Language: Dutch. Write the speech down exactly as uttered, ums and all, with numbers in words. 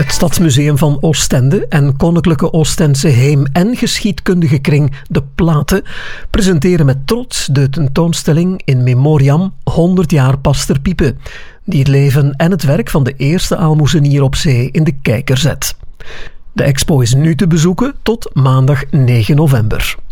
Het Stadsmuseum van Oostende en Koninklijke Oostendse Heem- en Geschiedkundige Kring De Platen presenteren met trots de tentoonstelling In Memoriam honderd jaar Pastor Pipe, die het leven en het werk van de eerste aalmoezenier op zee in de kijker zet. De expo is nu te bezoeken tot maandag negen november.